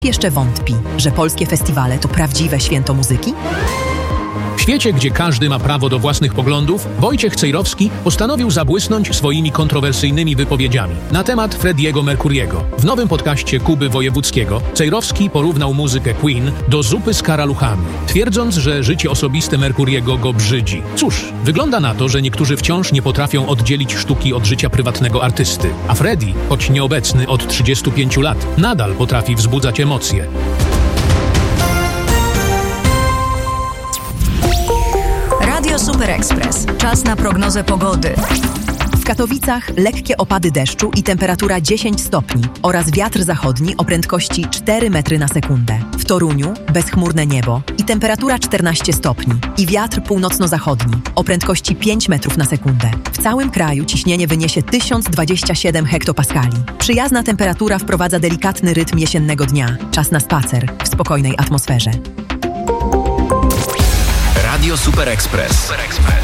Jeszcze wątpi, że polskie festiwale to prawdziwe święto muzyki? W świecie, gdzie każdy ma prawo do własnych poglądów, Wojciech Cejrowski postanowił zabłysnąć swoimi kontrowersyjnymi wypowiedziami na temat Freddie'ego Mercuriego. W nowym podcaście Kuby Wojewódzkiego Cejrowski porównał muzykę Queen do zupy z karaluchami, twierdząc, że życie osobiste Mercuriego go brzydzi. Cóż, wygląda na to, że niektórzy wciąż nie potrafią oddzielić sztuki od życia prywatnego artysty, a Freddie, choć nieobecny od 35 lat, nadal potrafi wzbudzać emocje. Radio Super Express. Czas na prognozę pogody. W Katowicach lekkie opady deszczu i temperatura 10 stopni oraz wiatr zachodni o prędkości 4 metry na sekundę. W Toruniu bezchmurne niebo i temperatura 14 stopni i wiatr północno-zachodni o prędkości 5 metrów na sekundę. W całym kraju ciśnienie wyniesie 1027 hektopaskali. Przyjazna temperatura wprowadza delikatny rytm jesiennego dnia. Czas na spacer w spokojnej atmosferze. Radio Super Express.